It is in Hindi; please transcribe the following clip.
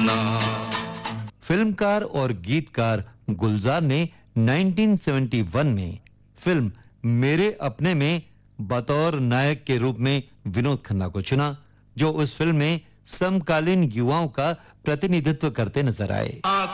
खन्ना। फिल्मकार और गीतकार गुलजार ने 1971 में फिल्म मेरे अपने में बतौर नायक के रूप में विनोद खन्ना को चुना, जो उस फिल्म में समकालीन युवाओं का प्रतिनिधित्व करते नजर आए।